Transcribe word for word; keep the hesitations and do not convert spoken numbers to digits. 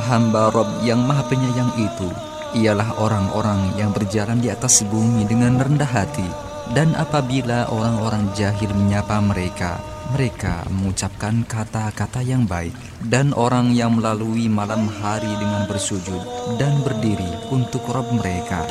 hamba Rabb yang Maha Penyayang itu ialah orang-orang yang berjalan di atas bumi dengan rendah hati. Dan apabila orang-orang jahil menyapa mereka, mereka mengucapkan kata-kata yang baik. Dan orang yang melalui malam hari dengan bersujud dan berdiri untuk Rabb mereka,